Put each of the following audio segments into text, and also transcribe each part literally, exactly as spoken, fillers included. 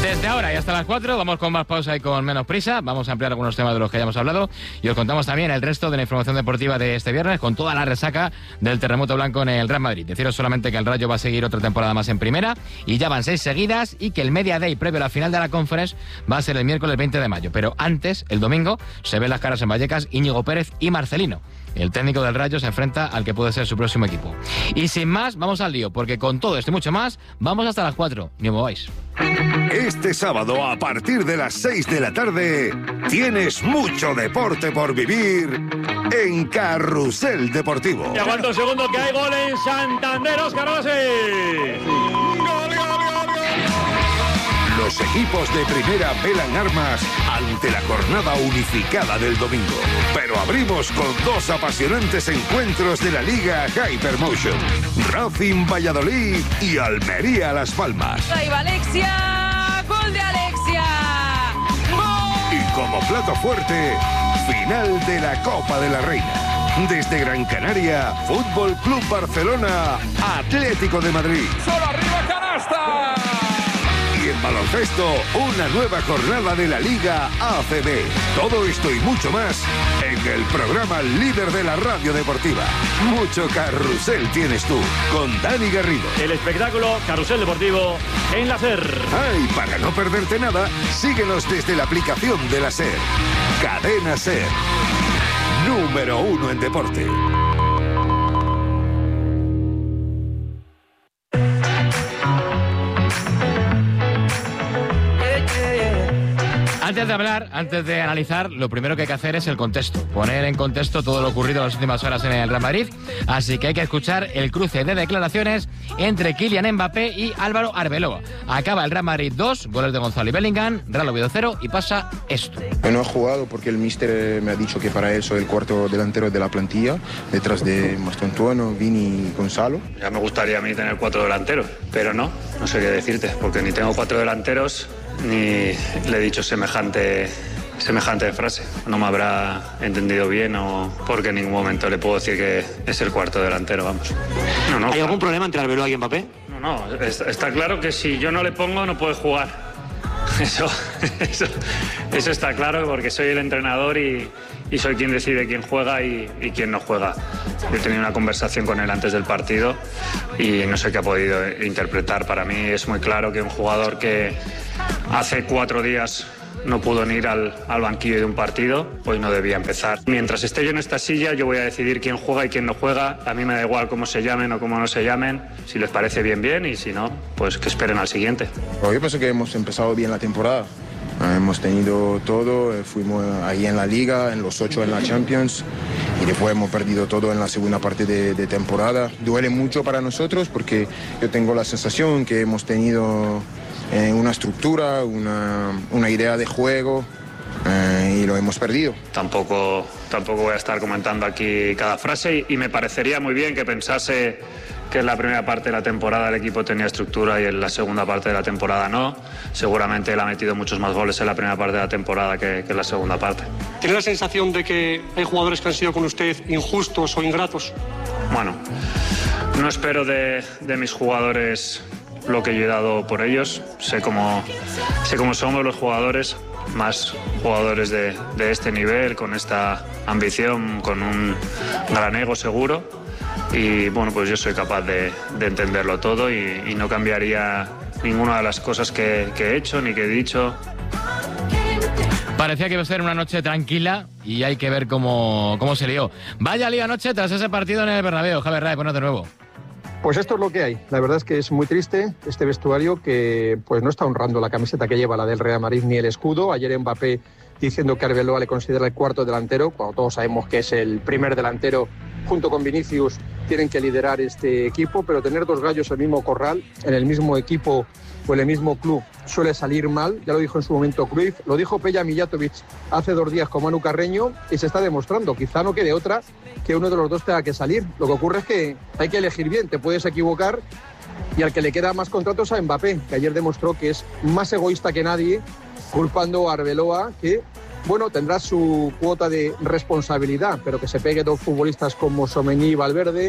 Desde ahora y hasta las cuatro vamos con más pausa y con menos prisa. Vamos a ampliar algunos temas de los que hayamos hablado y os contamos también el resto de la información deportiva de este viernes con toda la resaca del terremoto blanco en el Real Madrid. Deciros solamente que el Rayo va a seguir otra temporada más en primera y ya van seis seguidas y que el Media Day previo a la final de la Conference va a ser el miércoles veinte de mayo. Pero antes, el domingo, se ven las caras en Vallecas Íñigo Pérez y Marcelino. El técnico del Rayo se enfrenta al que puede ser su próximo equipo. Y sin más, vamos al lío, porque con todo esto y mucho más, vamos hasta las cuatro. Ni os mováis. Este sábado, a partir de las seis de la tarde, tienes mucho deporte por vivir en Carrusel Deportivo. Y aguanto un segundo que hay gol en Santander, Óscar Rossi. ¡Gol, gol, gol, gol! Los equipos de primera velan armas ante la jornada unificada del domingo. Pero abrimos con dos apasionantes encuentros de la Liga Hypermotion. Racing Valladolid y Almería Las Palmas. Ahí va Alexia, gol de Alexia. ¡Gol! Y como plato fuerte, final de la Copa de la Reina. Desde Gran Canaria, Fútbol Club Barcelona, Atlético de Madrid. ¡Solo arriba, canasta! Y en baloncesto, una nueva jornada de la Liga A C B. Todo esto y mucho más en el programa líder de la radio deportiva. Mucho carrusel tienes tú, con Dani Garrido. El espectáculo Carrusel Deportivo en la SER. Ay, para no perderte nada, síguenos desde la aplicación de la SER. Cadena SER. Número uno en deporte. Antes de hablar, antes de analizar, lo primero que hay que hacer es el contexto. Poner en contexto todo lo ocurrido en las últimas horas en el Real Madrid. Así que hay que escuchar el cruce de declaraciones entre Kylian Mbappé y Álvaro Arbeloa. Acaba el Real Madrid dos, goles de Gonzalo y Bellingham, Real Oviedo cero y pasa esto. Yo no he jugado porque el míster me ha dicho que para él soy el cuarto delantero de la plantilla, detrás de Mastantuono, Vini y Gonzalo. Ya me gustaría a mí tener cuatro delanteros, pero no, no sé qué decirte, porque ni tengo cuatro delanteros ni le he dicho semejante, semejante frase. No me habrá entendido bien o porque en ningún momento le puedo decir que es el cuarto delantero, vamos. No, no, ¿Hay algún problema entre Arbeloa y Mbappé? No, no, está, está claro que si yo no le pongo no puede jugar. Eso, eso, eso está claro porque soy el entrenador y, y soy quien decide quién juega y, y quién no juega. He tenido una conversación con él antes del partido y no sé qué ha podido interpretar. Para mí es muy claro que un jugador que hace cuatro días no pudo ni ir al, al banquillo de un partido, hoy no debía empezar. Mientras esté yo en esta silla, yo voy a decidir quién juega y quién no juega. A mí me da igual cómo se llamen o cómo no se llamen. Si les parece bien, bien, y si no, pues que esperen al siguiente. Yo pienso que hemos empezado bien la temporada. Hemos tenido todo, fuimos ahí en la Liga, en los ocho en la Champions y después hemos perdido todo en la segunda parte de, de temporada. Duele mucho para nosotros porque yo tengo la sensación que hemos tenido eh, una estructura, una, una idea de juego eh, y lo hemos perdido. Tampoco, tampoco voy a estar comentando aquí cada frase y, y me parecería muy bien que pensase que en la primera parte de la temporada el equipo tenía estructura y en la segunda parte de la temporada no. Seguramente él ha metido muchos más goles en la primera parte de la temporada que, que en la segunda parte. ¿Tiene la sensación de que hay jugadores que han sido con usted injustos o ingratos? Bueno, no espero de, de mis jugadores lo que yo he dado por ellos. Sé cómo, sé cómo somos los jugadores, más jugadores de, de este nivel, con esta ambición, con un gran ego seguro. Y bueno, pues yo soy capaz de, de entenderlo todo y, y no cambiaría ninguna de las cosas que, que he hecho ni que he dicho. Parecía que iba a ser una noche tranquila y hay que ver cómo, cómo se lió. Vaya lío anoche tras ese partido en el Bernabéu. Javier Ray, buenos de nuevo. Pues esto es lo que hay. La verdad es que es muy triste este vestuario que pues no está honrando la camiseta que lleva, la del Real Madrid, ni el escudo. Ayer Mbappé diciendo que Arbeloa le considera el cuarto delantero, cuando todos sabemos que es el primer delantero. Junto con Vinicius tienen que liderar este equipo, pero tener dos gallos en el mismo corral, en el mismo equipo o en el mismo club, suele salir mal. Ya lo dijo en su momento Cruyff, lo dijo Peja Mijatovic hace dos días con Manu Carreño y se está demostrando. Quizá no quede otra que uno de los dos tenga que salir. Lo que ocurre es que hay que elegir bien, te puedes equivocar y al que le queda más contratos a Mbappé, que ayer demostró que es más egoísta que nadie, culpando a Arbeloa, que bueno, tendrá su cuota de responsabilidad, pero que se pegue dos futbolistas como Tchouaméni y Valverde,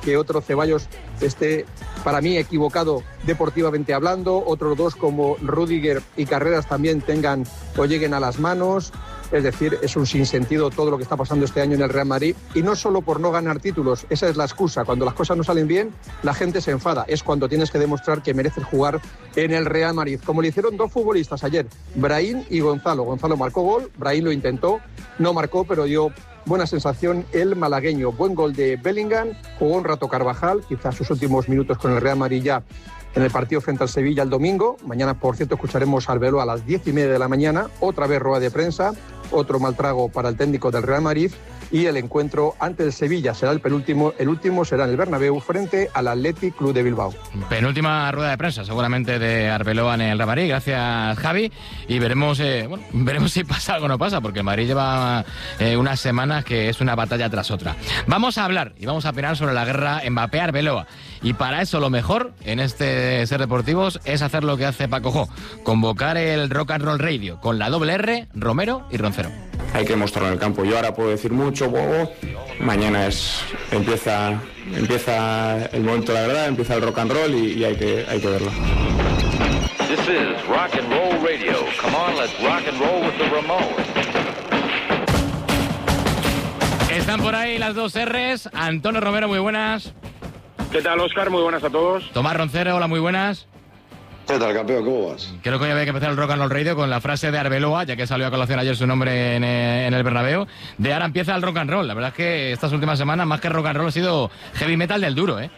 que otro Ceballos esté, para mí, equivocado deportivamente hablando, otros dos como Rüdiger y Carreras también tengan o lleguen a las manos. Es decir, es un sinsentido todo lo que está pasando este año en el Real Madrid, y no solo por no ganar títulos, esa es la excusa. Cuando las cosas no salen bien, la gente se enfada, es cuando tienes que demostrar que mereces jugar en el Real Madrid, como le hicieron dos futbolistas ayer, Brahim y Gonzalo. Gonzalo marcó gol, Brahim lo intentó, no marcó, pero dio buena sensación el malagueño. Buen gol de Bellingham, jugó un rato Carvajal, quizás sus últimos minutos con el Real Madrid ya en el partido frente al Sevilla el domingo. Mañana, por cierto, escucharemos a Arbeloa a las diez y media de la mañana, otra vez rueda de prensa, otro mal trago para el técnico del Real Madrid, y el encuentro ante el Sevilla será el penúltimo, el último será en el Bernabéu frente al Athletic Club de Bilbao. Penúltima rueda de prensa seguramente de Arbeloa en el Real Madrid. Gracias, Javi, y veremos eh, bueno, veremos si pasa algo o no pasa, porque el Madrid lleva eh, unas semanas que es una batalla tras otra. Vamos a hablar y vamos a opinar sobre la guerra Mbappé-Arbeloa, y para eso lo mejor en este Ser Deportivos es hacer lo que hace Paco Jo, convocar el Rock and Roll Radio con la doble R, Romero y Roncero. Hay que mostrarlo en el campo. Yo ahora puedo decir mucho, bobo. Mañana es empieza empieza el momento de la verdad, empieza el rock and roll y, y hay que hay que verlo. This is Rock and Roll Radio. Come on, let's rock and roll with the Ramones. Están por ahí las dos R's. Antonio Romero, muy buenas. ¿Qué tal, Óscar? Muy buenas a todos. Tomás Roncero, hola, muy buenas. ¿Qué tal, campeón? ¿Cómo vas? Creo que hoy había que empezar el Rock and Roll Radio con la frase de Arbeloa, ya que salió a colación ayer su nombre en, en el Bernabéu. De ahora empieza el rock and roll. La verdad es que estas últimas semanas, más que rock and roll, ha sido heavy metal del duro, ¿eh?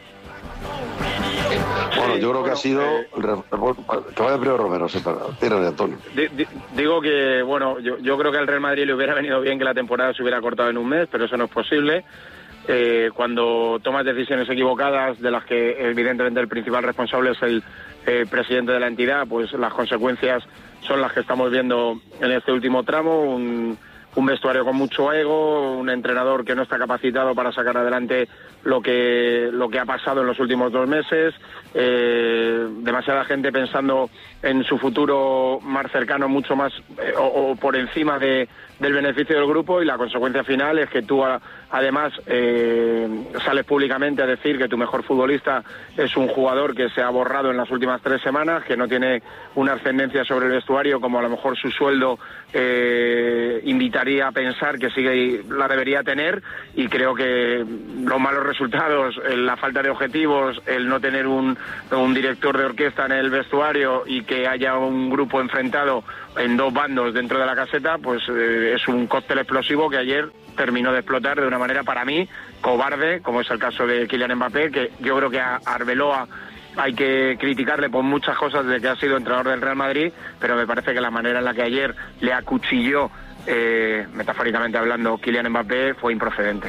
Bueno, yo creo que ha sido... Que vaya primero Romero, sí, tírale, Antonio. Digo que, bueno, yo, yo creo que al Real Madrid le hubiera venido bien que la temporada se hubiera cortado en un mes, pero eso no es posible. Eh, cuando tomas decisiones equivocadas, de las que evidentemente el principal responsable es el eh, presidente de la entidad, pues las consecuencias son las que estamos viendo en este último tramo. Un, un vestuario con mucho ego, un entrenador que no está capacitado para sacar adelante lo que lo que ha pasado en los últimos dos meses, eh, demasiada gente pensando en su futuro más cercano, mucho más eh, o, o por encima de del beneficio del grupo, y la consecuencia final es que tú a, además eh, sales públicamente a decir que tu mejor futbolista es un jugador que se ha borrado en las últimas tres semanas, que no tiene una ascendencia sobre el vestuario como a lo mejor su sueldo eh, invitaría a pensar que sigue la debería tener, y creo que los malos resultados, la falta de objetivos, el no tener un, un director de orquesta en el vestuario y que haya un grupo enfrentado en dos bandos dentro de la caseta, pues eh, es un cóctel explosivo que ayer terminó de explotar de una manera, para mí, cobarde, como es el caso de Kylian Mbappé, que yo creo que a Arbeloa hay que criticarle por muchas cosas desde que ha sido entrenador del Real Madrid, pero me parece que la manera en la que ayer le acuchilló, eh, metafóricamente hablando, Kylian Mbappé fue improcedente.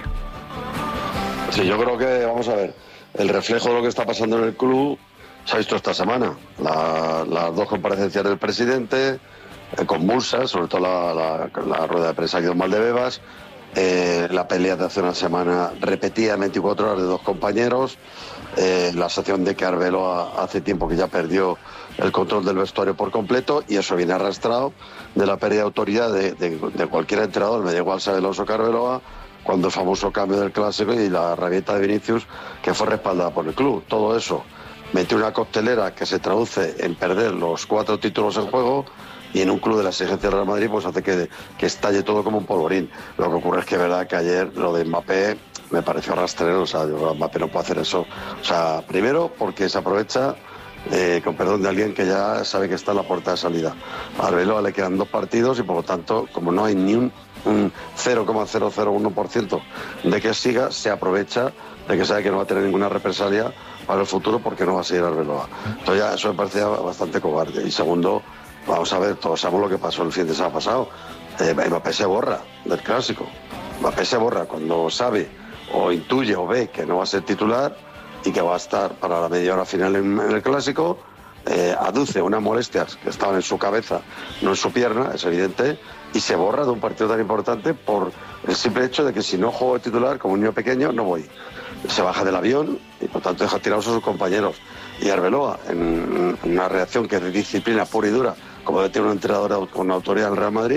Sí, yo creo que, vamos a ver, el reflejo de lo que está pasando en el club se ha visto esta semana. La, las dos comparecencias del presidente, eh, convulsas, sobre todo la, la, la rueda de prensa que dio Valdebebas, eh, la pelea de hace una semana repetida en veinticuatro horas de dos compañeros, eh, la sensación de que Arbeloa hace tiempo que ya perdió el control del vestuario por completo, y eso viene arrastrado de la pérdida de autoridad de, de, de cualquier entrenador, me da igual sea Alonso que Arbeloa, cuando el famoso cambio del clásico y la rabieta de Vinicius, que fue respaldada por el club. Todo eso metió una coctelera que se traduce en perder los cuatro títulos en juego, y en un club de la exigencia del Real Madrid pues hace que, que estalle todo como un polvorín. Lo que ocurre es que es verdad que ayer lo de Mbappé me pareció rastrero. O sea, yo, Mbappé no puede hacer eso. O sea, primero porque se aprovecha, eh, con perdón de alguien que ya sabe que está en la puerta de salida. A Arbeloa le quedan dos partidos y por lo tanto, como no hay ni un, un cero coma cero cero uno por ciento de que siga, se aprovecha de que sabe que no va a tener ninguna represalia para el futuro porque no va a seguir Arbeloa. Entonces ya eso me parecía bastante cobarde. Y segundo, vamos a ver, todos sabemos lo que pasó el fin de semana pasado. Eh, Mbappé se borra del clásico. Mbappé se borra cuando sabe o intuye o ve que no va a ser titular y que va a estar para la media hora final en, en el clásico. Eh, aduce unas molestias que estaban en su cabeza, no en su pierna, es evidente, y se borra de un partido tan importante por el simple hecho de que si no juego de titular como un niño pequeño no voy. Se baja del avión y por tanto deja tirados a sus compañeros. Y Arbeloa, en una reacción que es de disciplina pura y dura, como debe tener un entrenador con autoridad en el Real Madrid,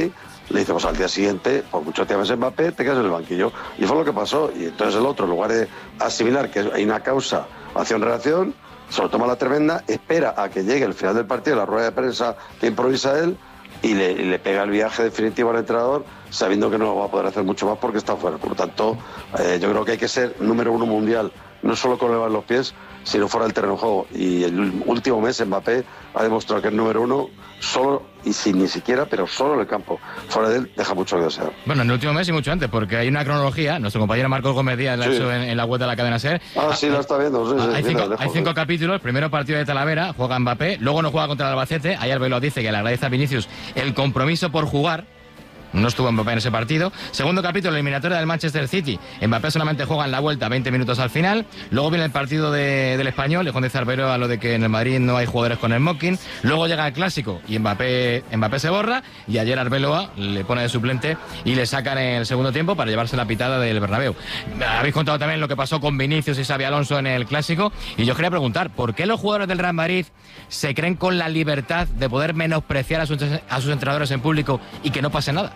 le dice, pues al día siguiente, por mucho que ames Mbappé, te quedas en el banquillo. Y fue lo que pasó. Y entonces el otro, en lugar de asimilar que hay una causa, acción-reacción, se lo toma la tremenda, espera a que llegue el final del partido, la rueda de prensa que improvisa él, y le, y le pega el viaje definitivo al entrenador, sabiendo que no va a poder hacer mucho más porque está fuera. Por lo tanto, eh, yo creo que hay que ser número uno mundial, no solo con elevar los pies, sino fuera del terreno de juego. Y el último mes Mbappé ha demostrado que es número uno solo y sin ni siquiera, pero solo en el campo. Fuera de él deja mucho que desear. Bueno, en el último mes y mucho antes, porque hay una cronología, nuestro compañero Marcos Gómez Díaz la ha Sí. hecho en, en la web de la cadena SER. Ah, sí, la está viendo. Sí, sí, hay, mira, cinco, lejos, hay cinco sí. capítulos. El primero partido de Talavera, juega Mbappé, luego no juega contra el Albacete. Ahí Arbeloa dice que le agradece a Vinicius el compromiso por jugar. No estuvo Mbappé en ese partido. Segundo capítulo, eliminatoria del Manchester City. Mbappé solamente juega en la vuelta veinte minutos al final. Luego viene el partido de, del Español. Le dice Arbeloa a lo de que en el Madrid no hay jugadores con el smoking. Luego llega el Clásico y Mbappé, Mbappé se borra. Y ayer Arbeloa le pone de suplente y le sacan en el segundo tiempo para llevarse la pitada del Bernabéu. Habéis contado también lo que pasó con Vinicius y Xabi Alonso en el Clásico. Y yo quería preguntar, ¿por qué los jugadores del Real Madrid se creen con la libertad de poder menospreciar a sus, a sus entrenadores en público y que no pase nada?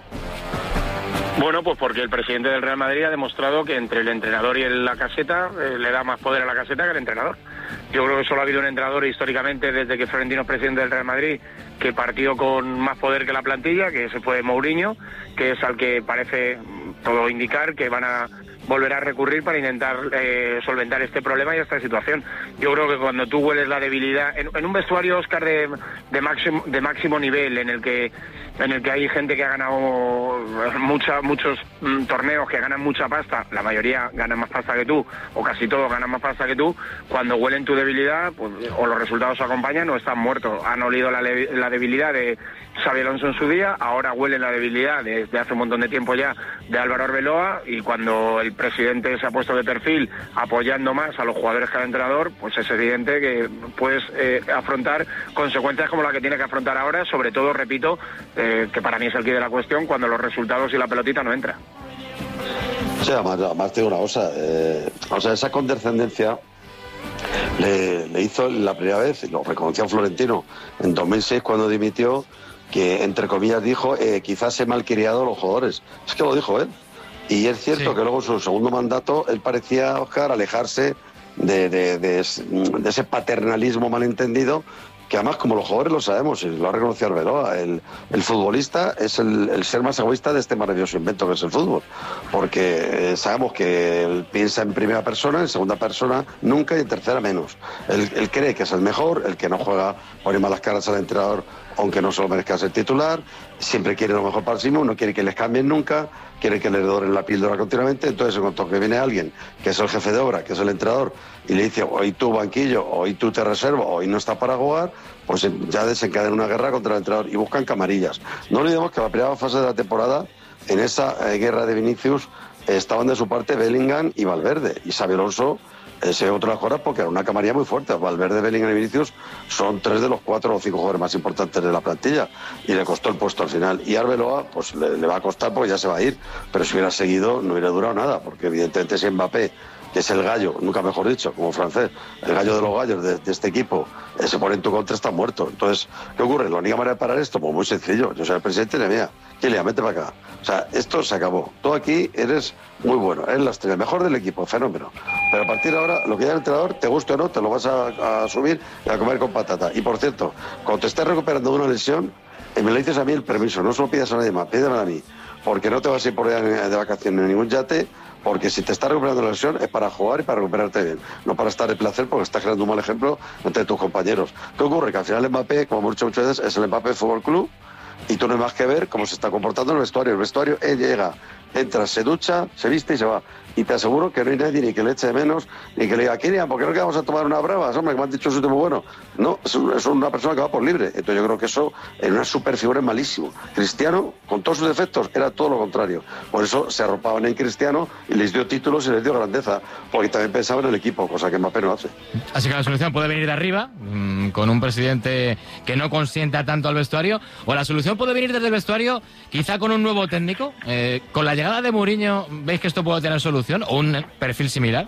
Bueno, pues porque el presidente del Real Madrid ha demostrado que entre el entrenador y la caseta eh, le da más poder a la caseta que al entrenador. Yo creo que solo ha habido un entrenador históricamente desde que Florentino es presidente del Real Madrid que partió con más poder que la plantilla, que ese fue Mourinho, que es al que parece todo indicar que van a volver a recurrir para intentar eh, solventar este problema y esta situación. Yo creo que cuando tú hueles la debilidad en, en un vestuario, Óscar, de, de máximo de máximo nivel, en el que en el que hay gente que ha ganado mucha, muchos mm, torneos, que ganan mucha pasta, la mayoría ganan más pasta que tú, o casi todos ganan más pasta que tú, cuando huelen tu debilidad, pues, o los resultados acompañan o están muertos. Han olido la, la debilidad de Xabi Alonso en su día, ahora huelen la debilidad desde hace un montón de tiempo ya de Álvaro Arbeloa, y cuando el presidente se ha puesto de perfil apoyando más a los jugadores que al entrenador, pues es evidente que puedes eh, afrontar consecuencias como la que tiene que afrontar ahora, sobre todo, repito, eh, que para mí es el quid de la cuestión, cuando los resultados y la pelotita no entran. Sí, además, además te digo una cosa, eh, o sea, esa condescendencia le, le hizo la primera vez, lo reconoció Florentino en dos mil seis cuando dimitió, que entre comillas dijo, eh, quizás he malcriado a los jugadores. Es que lo dijo él. Y es cierto sí. que luego en su segundo mandato él parecía, Óscar, alejarse de, de, de, de ese paternalismo malentendido, que además, como los jugadores lo sabemos, y lo ha reconocido Arbeloa, el, el futbolista es el, el ser más egoísta de este maravilloso invento que es el fútbol, porque eh, sabemos que él piensa en primera persona, en segunda persona nunca y en tercera menos. Él, él cree que es el mejor, el que no juega pone malas caras al entrenador aunque no se lo merezca ser titular, siempre quiere lo mejor para sí mismo, no quiere que les cambien nunca, quiere que le doren la píldora continuamente. Entonces, en cuanto que viene alguien que es el jefe de obra, que es el entrenador, y le dice, hoy tú banquillo, hoy tú te reservo, hoy no está para jugar, pues ya desencadena una guerra contra el entrenador y buscan camarillas. No olvidemos que la primera fase de la temporada, en esa eh, guerra de Vinicius, eh, estaban de su parte Bellingham y Valverde, y Xabi Alonso ese otro de las cosas porque era una camarilla muy fuerte. Valverde, Bellingham y Vinicius son tres de los cuatro o cinco jugadores más importantes de la plantilla y le costó el puesto al final. Y Arbeloa pues le, le va a costar porque ya se va a ir, pero si hubiera seguido no hubiera durado nada, porque evidentemente si Mbappé, que es el gallo, nunca mejor dicho, como francés, el gallo de los gallos de, de este equipo, eh, se pone en tu contra, está muerto. Entonces, ¿qué ocurre? La única manera de parar esto, pues muy sencillo. Yo soy el presidente de Nemea. Kylian, vete para acá. O sea, esto se acabó. Tú aquí eres muy bueno, eres la estrella, el mejor del equipo, fenómeno. Pero a partir de ahora, lo que ya el entrenador, te guste o no, te lo vas a, a subir y a comer con patata. Y por cierto, cuando te estés recuperando de una lesión, me le dices a mí el permiso, no se lo pidas a nadie más, pídemelo a mí, porque no te vas a ir por allá de vacaciones en ningún yate, porque si te estás recuperando la lesión es para jugar y para recuperarte bien, no para estar de placer porque estás creando un mal ejemplo entre tus compañeros. ¿Qué ocurre? Que al final el Mbappé, como hemos dicho muchas veces, es el Mbappé Fútbol Club y tú no hay más que ver cómo se está comportando en el vestuario. El vestuario, él llega, entra, se ducha, se viste y se va. Y te aseguro que no hay nadie ni que le eche de menos, ni que le diga, Kylian, ¿por qué no quedamos a tomar una bravas? Hombre, que me han dicho eso es muy bueno. No, es, un, es una persona que va por libre. Entonces yo creo que eso en una superfigura es malísimo. Cristiano, con todos sus defectos, era todo lo contrario. Por eso se arropaban en Cristiano y les dio títulos y les dio grandeza, porque también pensaban en el equipo, cosa que Mbappé no hace. Así que la solución puede venir de arriba, mmm, con un presidente que no consienta tanto al vestuario, o la solución puede venir desde el vestuario, quizá con un nuevo técnico. Eh, con la llegada de Mourinho, ¿veis que esto puede tener solución? ¿O un perfil similar?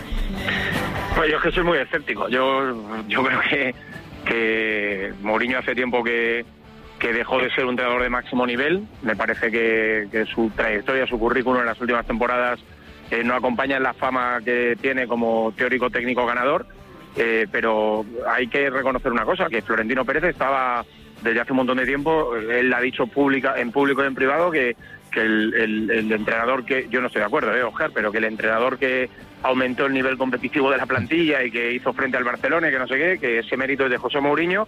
Pues yo es que soy muy escéptico. Yo, yo creo que, que Mourinho hace tiempo que, que dejó de ser un entrenador de máximo nivel. Me parece que, que su trayectoria, su currículum en las últimas temporadas eh, no acompaña la fama que tiene como teórico técnico ganador, eh, pero hay que reconocer una cosa, que Florentino Pérez estaba desde hace un montón de tiempo, él ha dicho pública, en público y en privado que, que el, el, el entrenador que, yo no estoy de acuerdo, eh, Oscar, pero que el entrenador que aumentó el nivel competitivo de la plantilla y que hizo frente al Barcelona y que no sé qué, que ese mérito es de José Mourinho,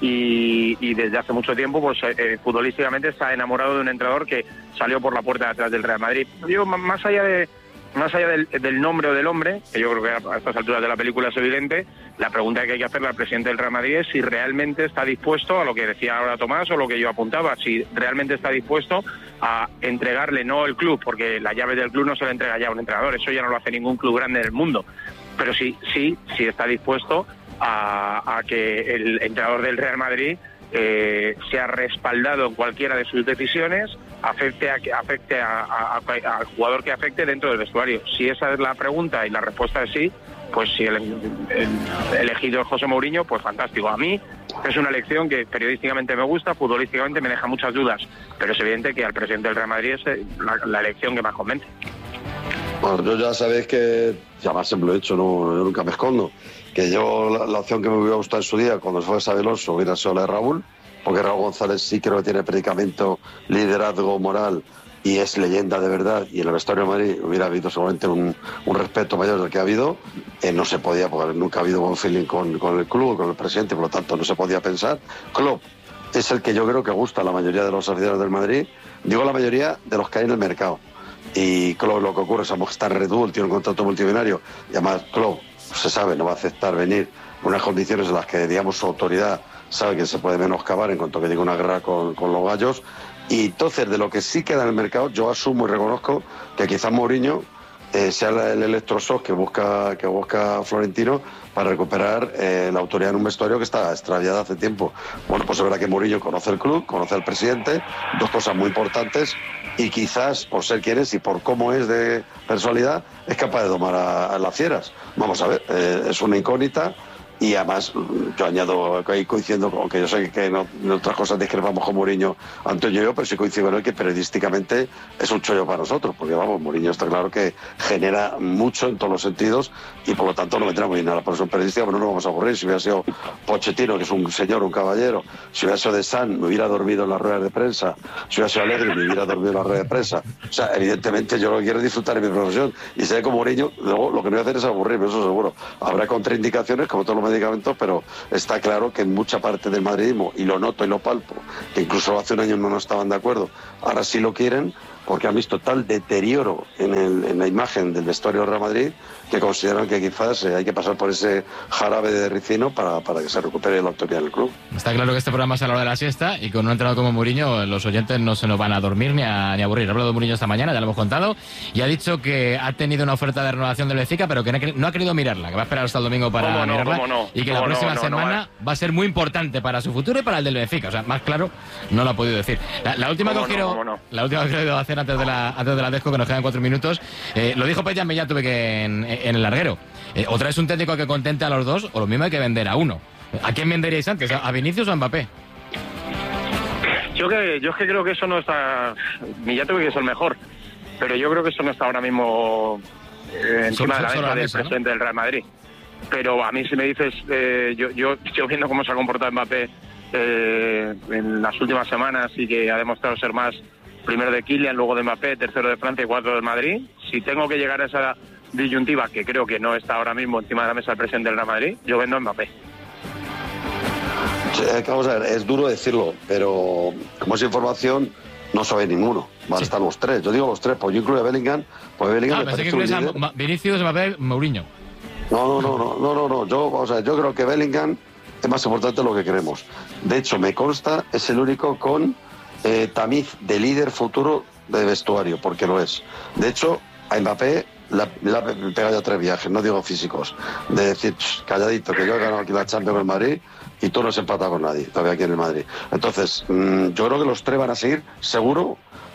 y, y desde hace mucho tiempo pues eh, futbolísticamente está enamorado de un entrenador que salió por la puerta de atrás del Real Madrid. Yo, más allá de más allá del, del nombre o del hombre, que yo creo que a estas alturas de la película es evidente, la pregunta que hay que hacerle al presidente del Real Madrid es si realmente está dispuesto a lo que decía ahora Tomás o lo que yo apuntaba, si realmente está dispuesto a entregarle no el club, porque la llave del club no se le entrega ya a un entrenador, eso ya no lo hace ningún club grande en el mundo, pero sí, sí, sí está dispuesto a, a que el entrenador del Real Madrid eh, sea respaldado en cualquiera de sus decisiones, afecte a afecte a, a, a, al jugador que afecte dentro del vestuario. Si esa es la pregunta y la respuesta es sí, pues si el, el, el elegido es José Mourinho, pues fantástico. A mí es una elección que periodísticamente me gusta, futbolísticamente me deja muchas dudas, pero es evidente que al presidente del Real Madrid es la, la elección que más convence. Bueno, yo ya sabéis que, ya más siempre lo he hecho, no, yo nunca me escondo, que yo la, la opción que me hubiera gustado en su día cuando fue Xabi Alonso hubiera sido la de Raúl, porque Raúl González sí creo que tiene predicamento, liderazgo moral y es leyenda de verdad, y en el vestuario de Madrid hubiera habido seguramente un, un respeto mayor del que ha habido. Eh, no se podía, porque nunca ha habido buen feeling con, con el club, con el presidente, por lo tanto no se podía pensar. Klopp es el que yo creo que gusta a la mayoría de los aficionados del Madrid, digo la mayoría de los que hay en el mercado. Y Klopp, lo que ocurre es que está en Red Bull, tiene un contrato multimillonario, y además Klopp, se sabe, no va a aceptar venir en unas condiciones en las que, digamos, su autoridad sabe que se puede menoscabar en cuanto que llegue una guerra con, con los gallos. Y entonces, de lo que sí queda en el mercado, yo asumo y reconozco que quizás Mourinho eh, sea el electroshock que busca, que busca Florentino para recuperar eh, la autoridad en un vestuario que está extraviada hace tiempo. Bueno, pues es verdad que Mourinho conoce el club, conoce al presidente, dos cosas muy importantes, y quizás por ser quien es y por cómo es de personalidad, es capaz de domar a, a las fieras. Vamos a ver, eh, es una incógnita. Y además, yo añado, ahí coincidiendo, aunque yo sé que no, en otras cosas discrepamos con Mourinho, Antonio y yo, pero sí coincido con él que periodísticamente es un chollo para nosotros, porque vamos, Mourinho está claro que genera mucho en todos los sentidos y por lo tanto no vendrá muy bien a la profesión periodística, pero no nos vamos a aburrir. Si hubiera sido Pochettino, que es un señor, un caballero, si hubiera sido De San, me hubiera dormido en las ruedas de prensa, si hubiera sido Alegre, me hubiera dormido en las ruedas de prensa. O sea, evidentemente yo lo que quiero es disfrutar de mi profesión, y sé como Mourinho, luego lo que no voy a hacer es aburrirme, eso seguro. Habrá contraindicaciones, como todos los medicamentos, pero está claro que en mucha parte del madridismo, y lo noto y lo palpo, que incluso hace un año no nos estaban de acuerdo, ahora sí lo quieren, porque han visto tal deterioro en, el, en la imagen del vestuario del Real Madrid, que consideran que quizás eh, hay que pasar por ese jarabe de ricino para, para que se recupere la autoridad del club. Está claro que este programa es a la hora de la siesta, y con un entrenador como Mourinho los oyentes no se nos van a dormir ni a, ni a aburrir. Ha hablado de Mourinho esta mañana, ya lo hemos contado, y ha dicho que ha tenido una oferta de renovación del Benfica, pero que no, no ha querido mirarla, que va a esperar hasta el domingo para ¿Cómo no, mirarla, cómo no? y que ¿Cómo la próxima no, no, semana no, va a ser muy importante para su futuro y para el del Benfica. O sea, más claro no lo ha podido decir. La, la última que ¿Cómo os no, quiero, cómo no? la última que quiero hacer antes de la antes de la Desco, que nos quedan cuatro minutos, eh, lo dijo Pejan, ya tuve que en, en el larguero. Eh, o traes un técnico que contente a los dos, o lo mismo hay que vender a uno. ¿A quién venderíais antes? ¿A Vinicius o a Mbappé? Yo que yo es que creo que eso no está. Ni ya tuve que es el mejor, pero yo creo que eso no está ahora mismo eh, encima de la mesa del mesa, presidente, ¿no?, del Real Madrid. Pero a mí, si me dices, eh, yo, yo yo viendo cómo se ha comportado Mbappé eh, en las últimas semanas, y que ha demostrado ser más primero de Kylian, luego de Mbappé, tercero de Francia y cuarto del Madrid, si tengo que llegar a esa disyuntiva, que creo que no está ahora mismo encima de la mesa del presidente del Real Madrid, yo vendo a Mbappé. Sí, vamos a ver, es duro decirlo, pero como es información, no sabe ninguno. Van a estar los tres. Yo digo los tres, pues yo incluyo a Bellingham, pues Bellingham ah, me parece parece que un líder. a Vinicius, Mbappé, Mourinho. No, no, no, no, no, no, no. Yo, vamos a ver, yo creo que Bellingham es más importante de lo que queremos. De hecho, me consta, es el único con eh, tamiz de líder futuro de vestuario, porque lo es. De hecho, a Mbappé la, la pega ya tres viajes, no digo físicos, de decir, calladito, que yo he ganado aquí la Champions con el Madrid y tú no has empatado con nadie todavía aquí en el Madrid. Entonces, mmm, yo creo que los tres van a seguir seguro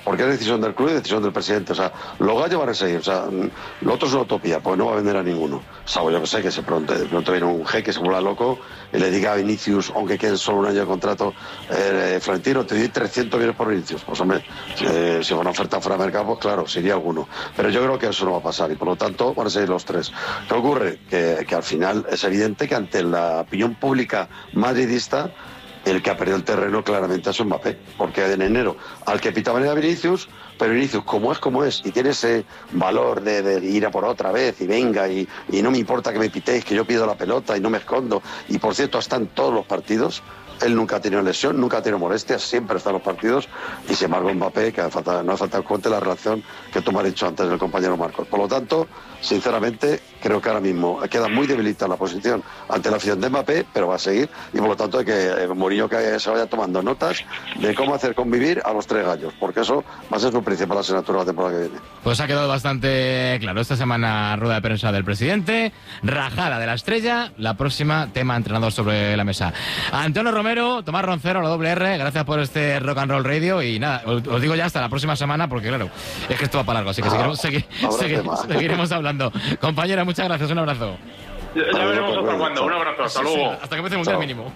porque es decisión del club y decisión del presidente. O sea, los gallos van a seguir. O sea, lo otro es una utopía, pues no va a vender a ninguno. Salvo yo que sé, que se pronto, de pronto viene un jeque, se vuelva loco y le diga a Vinicius, aunque quede solo un año de contrato, eh, Florentino, te doy trescientos millones por Vinicius. Pues hombre, eh, si va una oferta fuera de mercado, pues claro, sería alguno. Pero yo creo que eso no va a pasar y por lo tanto van a seguir los tres. ¿Qué ocurre? Que, que al final es evidente que ante la opinión pública madridista, el que ha perdido el terreno claramente es Mbappé, porque en enero al que pitaban era Vinicius, pero Vinicius como es como es y tiene ese valor de, de ir a por otra vez y venga y, y no me importa que me pitéis, que yo pido la pelota y no me escondo, y por cierto está en todos los partidos. Él nunca ha tenido lesión, nunca ha tenido molestias, siempre está en los partidos, y sin embargo Mbappé, que falta, no hace falta que cuente la relación que tú me has dicho antes del compañero Marcos. Por lo tanto, sinceramente, creo que ahora mismo queda muy debilitada la posición ante la afición de Mbappé, pero va a seguir, y por lo tanto hay que eh, Mourinho que se vaya tomando notas de cómo hacer convivir a los tres gallos, porque eso va a ser su principal asignatura la temporada que viene. Pues ha quedado bastante claro. Esta semana rueda de prensa del presidente, rajada de la estrella, la próxima tema entrenador sobre la mesa. Antonio Romero, Tomás Roncero, la doble R, gracias por este Rock and Roll Radio y nada, os, os digo ya hasta la próxima semana porque claro, es que esto va para largo, así que seguiremos, segui, segui, seguiremos hablando. Compañera, muchas gracias, un abrazo. Ya, ya veremos hasta cuándo, un abrazo, hasta luego. Sí, sí, hasta que empiece el mundial mínimo.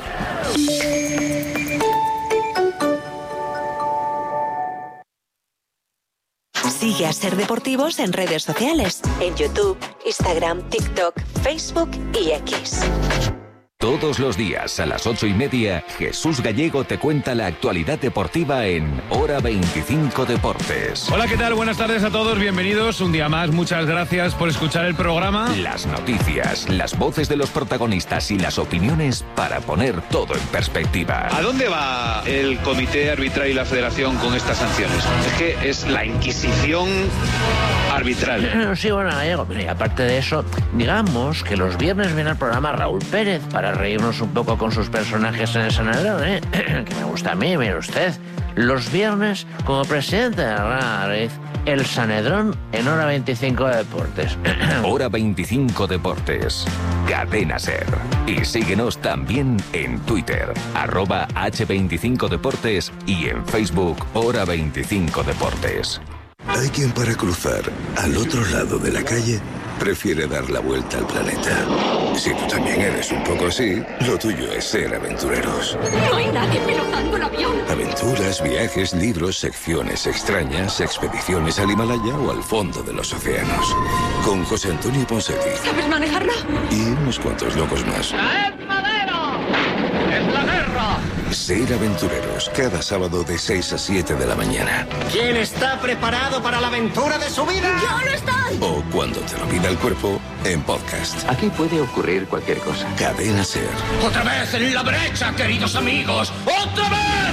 Sigue a Ser Deportivos en redes sociales, en YouTube, Instagram, TikTok, Facebook y X. Todos los días a las ocho y media, Jesús Gallego te cuenta la actualidad deportiva en Hora veinticinco Deportes. Hola, ¿qué tal? Buenas tardes a todos, bienvenidos un día más, muchas gracias por escuchar el programa. Las noticias, las voces de los protagonistas y las opiniones para poner todo en perspectiva. ¿A dónde va el comité arbitral y la federación con estas sanciones? Es que es la Inquisición arbitral. Sí, bueno, Gallego, y aparte de eso, digamos que los viernes viene al programa Raúl Pérez para reírnos un poco con sus personajes en el Sanedrón, ¿eh? Que me gusta a mí, mire usted. Los viernes, como presidente de la Real Madrid, el Sanedrón en Hora veinticinco Deportes. Hora veinticinco Deportes. Cadena Ser. Y síguenos también en Twitter, arroba hache veinticinco Deportes y en Facebook, Hora veinticinco Deportes. Hay quien para cruzar al otro lado de la calle prefiere dar la vuelta al planeta. Si tú también eres un poco así, lo tuyo es ser aventureros. No hay nadie pilotando el avión. Aventuras, viajes, libros, secciones extrañas, expediciones al Himalaya o al fondo de los océanos. Con José Antonio Ponseti. ¿Sabes manejarlo? Y unos cuantos locos más. ¡Es madero! ¡Es la guerra! Ser aventureros, cada sábado de seis a siete de la mañana. ¿Quién está preparado para la aventura de su vida? ¡Yo no estoy! O cuando te lo pida el cuerpo, en podcast. Aquí puede ocurrir cualquier cosa. Cadena Ser. ¡Otra vez en la brecha, queridos amigos! ¡Otra vez!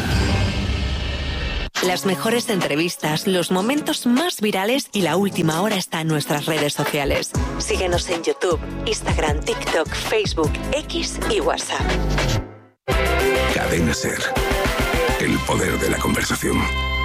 Las mejores entrevistas, los momentos más virales y la última hora está en nuestras redes sociales. Síguenos en YouTube, Instagram, TikTok, Facebook, X y WhatsApp. Cadena Ser. El poder de la conversación.